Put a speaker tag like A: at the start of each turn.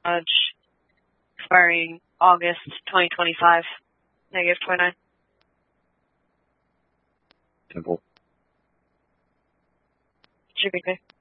A: expiring August 2025, -29.
B: Simple.
A: Should be good.